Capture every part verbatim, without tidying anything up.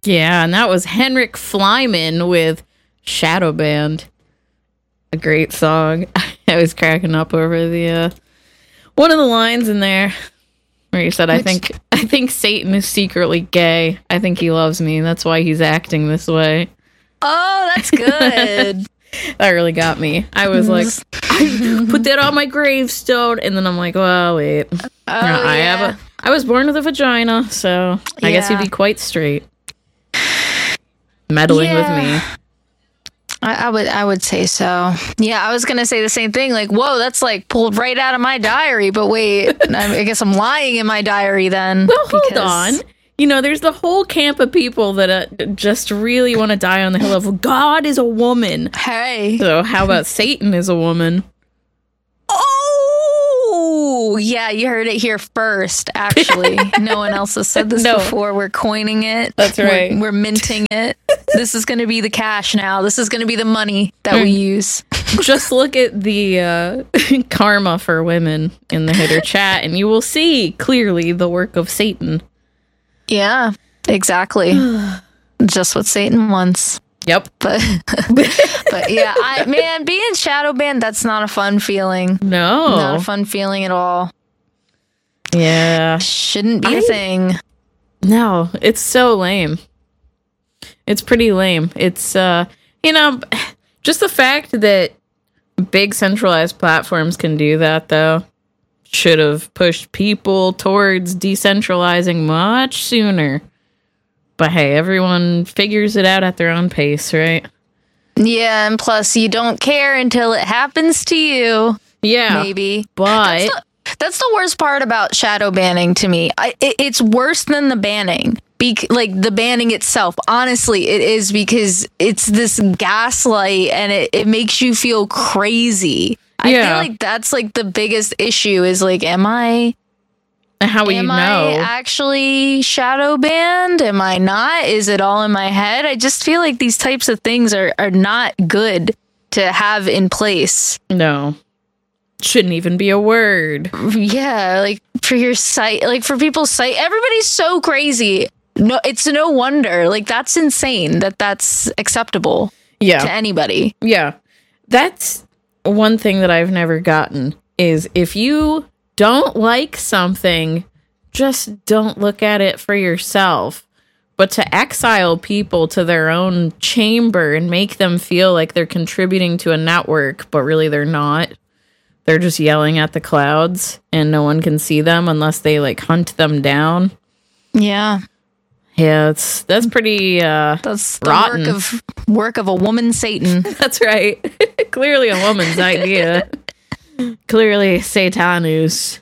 Yeah, and that was Henrik Flyman with Shadow Band. A great song. I was cracking up over the uh, one of the lines in there where he said, Which, I think I think Satan is secretly gay. I think he loves me. That's why he's acting this way. Oh, that's good. That really got me. I was like, I put that on my gravestone, and then I'm like, well, wait. Oh, I yeah. have a I was born with a vagina, so I yeah. guess he'd be quite straight. Meddling yeah. with me. I, I would I would say so. Yeah, I was going to say the same thing. Like, whoa, that's like pulled right out of my diary. But wait, I guess I'm lying in my diary then. Well, hold on. You know, there's the whole camp of people that uh, just really want to die on the hill of God is a woman. Hey. So how about Satan is a woman? Oh, yeah, you heard it here first, actually. No one else has said this no. before. We're coining it. That's right. We're, we're minting it. This is going to be the cash now. This is going to be the money that mm. we use. Just look at the uh, karma for women in the Hitter chat, and you will see clearly the work of Satan. Yeah, exactly. Just what Satan wants. Yep. But, but yeah, I man, being shadow banned, that's not a fun feeling. No. Not a fun feeling at all. Yeah. Shouldn't be I, a thing. No, it's so lame. It's pretty lame. It's, uh, you know, just the fact that big centralized platforms can do that, though, should have pushed people towards decentralizing much sooner. But hey, everyone figures it out at their own pace, right? Yeah, and plus you don't care until it happens to you. Yeah. Maybe. But that's the, that's the worst part about shadow banning to me. I, it, it's worse than the banning. Be- like the banning itself. Honestly, it is, because it's this gaslight and it, it makes you feel crazy. I yeah. feel like that's like the biggest issue is like, am I... How will you know? Am I actually shadow banned? Am I not? Is it all in my head? I just feel like these types of things are, are not good to have in place. No. Shouldn't even be a word. Yeah, like for your site, like for people's site, everybody's so crazy. No, it's no wonder. Like that's insane that that's acceptable yeah. to anybody. Yeah. That's one thing that I've never gotten is if you don't like something, just don't look at it for yourself. But to exile people to their own chamber and make them feel like they're contributing to a network, but really they're not. They're just yelling at the clouds and no one can see them unless they like hunt them down. Yeah. Yeah, it's that's pretty uh that's the rotten. work of work of a woman Satan. That's right. Clearly a woman's idea. Clearly, Satanus.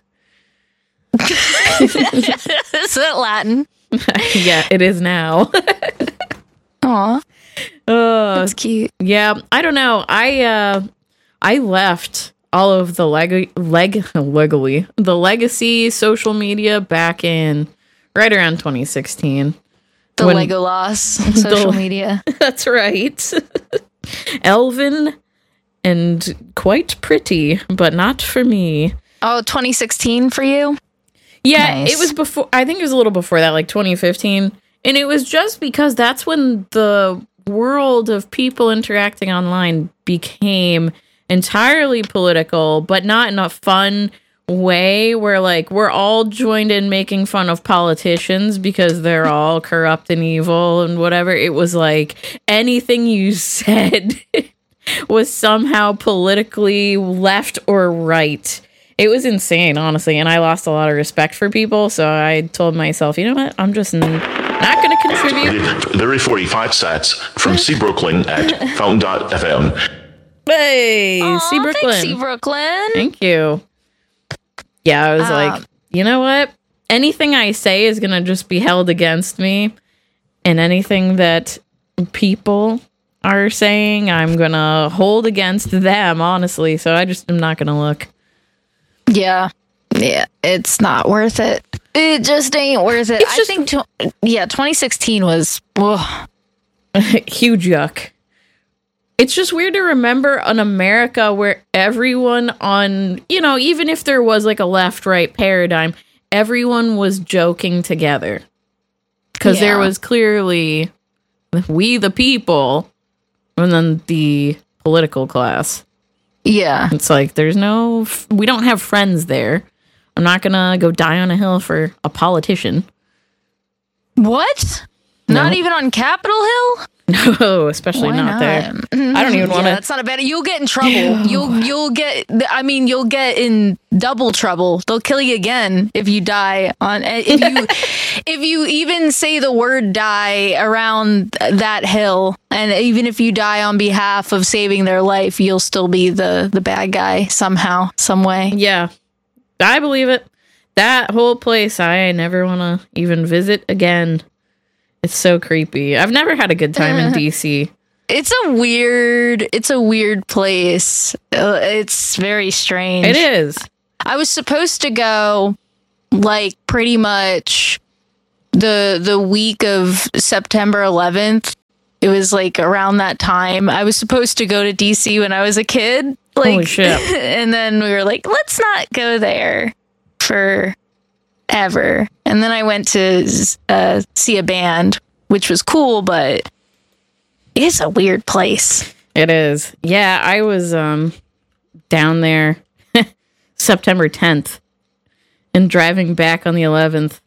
Is that Latin? Yeah, it is now. Aw. Uh, That's cute. Yeah, I don't know. I uh, I left all of the leg leg legally the legacy social media back in right around twenty sixteen. The when, Legolas social the, media. That's right. Elven. And quite pretty, but not for me. Oh, twenty sixteen for you? Yeah, nice. It was before. I think it was a little before that, like twenty fifteen. And it was just because that's when the world of people interacting online became entirely political, but not in a fun way where, like, we're all joined in making fun of politicians because they're all corrupt and evil and whatever. It was like anything you said was somehow politically left or right. It was insane, honestly, and I lost a lot of respect for people, so I told myself, you know what, I'm just n- not going to contribute. Very forty-five sats from C. Brooklyn at fountain dot f m. Hey, Aww, C. Brooklyn. Thanks, C. Brooklyn. Thank you. Yeah, I was um, like, you know what? Anything I say is going to just be held against me, and anything that people are saying, I'm going to hold against them, honestly, so I just am not going to look. Yeah. Yeah, it's not worth it. It just ain't worth it. It's I just, think, tw- yeah, twenty sixteen was ugh. huge yuck. It's just weird to remember an America where everyone on, you know, even if there was like a left-right paradigm, everyone was joking together. Because yeah. there was clearly we the people, and then the political class. Yeah. It's like, there's no, we don't have friends there. I'm not gonna go die on a hill for a politician. What? No. Not even on Capitol Hill? No, especially not, not there. I don't even want to. Yeah, that's not a bad. You'll get in trouble. You'll you'll get. I mean, you'll get in double trouble. They'll kill you again if you die on. If you if you even say the word "die" around that hill, and even if you die on behalf of saving their life, you'll still be the the bad guy somehow, some way. Yeah, I believe it. That whole place, I never want to even visit again. It's so creepy. I've never had a good time in D C. It's a weird, it's a weird place. Uh, it's very strange. It is. I was supposed to go like pretty much the the week of September eleventh. It was like around that time. I was supposed to go to D C when I was a kid. Like, holy shit. And then we were like, let's not go there for ever. And then I went to uh, see a band, which was cool, but it's a weird place. It is. Yeah, I was um down there September tenth and driving back on the eleventh.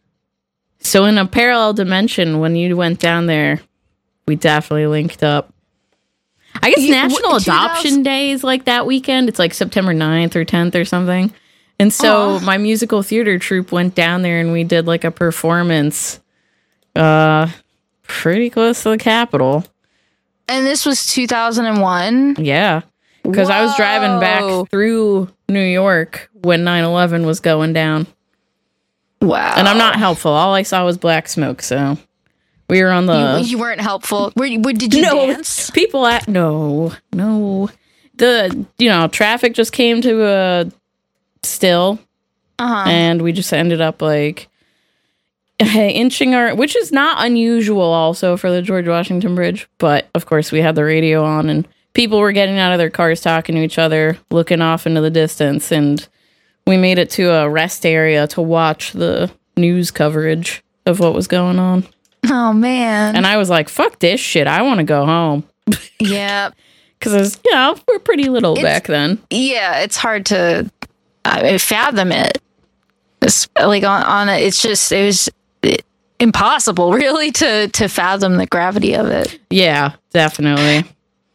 So in a parallel dimension, when you went down there, we definitely linked up. I guess You- National what, Adoption two thousand Day is like that weekend. It's like September ninth or tenth or something. And so Aw. my musical theater troupe went down there and we did like a performance uh pretty close to the Capitol. And this was two thousand one. Yeah. Because I was driving Whoa. back through New York when nine eleven was going down. Wow. And I'm not helpful. All I saw was black smoke, so we were on the... You, you weren't helpful. Were, you- were, did you no, dance? people at... No, no. The, you know, traffic just came to a still, Uh-huh. and we just ended up, like, inching our... Which is not unusual also for the George Washington Bridge, but, of course, we had the radio on, and people were getting out of their cars, talking to each other, looking off into the distance, and we made it to a rest area to watch the news coverage of what was going on. Oh, man. And I was like, fuck this shit. I want to go home. Yeah. Because, you know, we're pretty little It's- back then. Yeah, it's hard to uh, fathom it. It's, like, on, on it, it's just, it was it, impossible, really, to, to fathom the gravity of it. Yeah, definitely.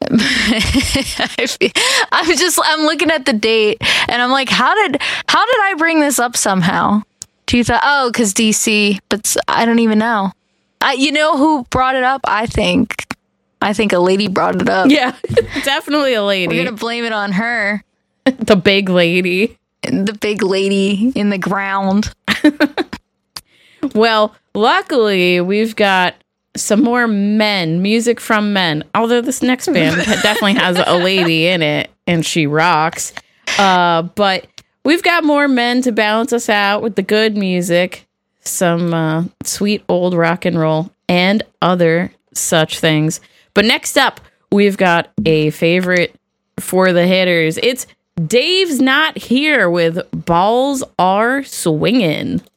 I feel- I'm just, I'm looking at the date, and I'm like, how did, how did I bring this up somehow? Two thou- oh, because D C, but s- I don't even know. I, you know who brought it up? I think, I think a lady brought it up. Yeah, definitely a We're lady. gonna blame it on her, The big lady. the big lady in the ground. Well, luckily, we've got some more men, music from men. Although this next band definitely has a lady in it, and she rocks. Uh, but we've got more men to balance us out with the good music, some uh, sweet old rock and roll, and other such things. But next up, we've got a favorite for the hitters. It's Dave's Not Here with Balls Are Swingin'.